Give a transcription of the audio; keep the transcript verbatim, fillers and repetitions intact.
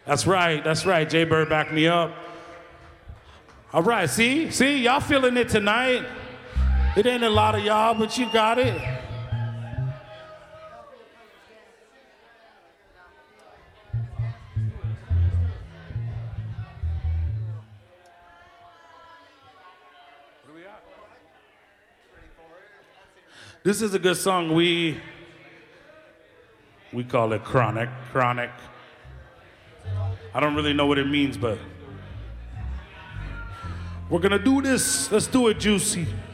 That's right, that's right. Jay Bird backed me up. All right, see? See, y'all feeling it tonight. It ain't a lot of y'all, but you got it. This is a good song. We we call it Chronic. Chronic. I don't really know what it means, but we're gonna do this. Let's do it, Juicy.